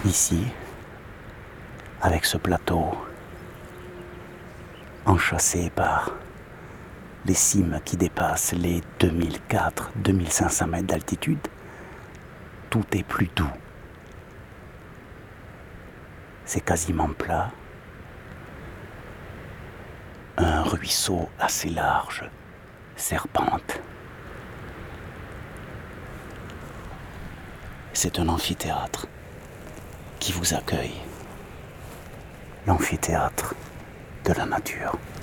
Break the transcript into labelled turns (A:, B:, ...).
A: Ici, avec ce plateau, enchâssé par les cimes qui dépassent les 2004-2500 mètres d'altitude, tout est plus doux. C'est quasiment plat. Un ruisseau assez large serpente. C'est un amphithéâtre qui vous accueille. L'amphithéâtre de la nature.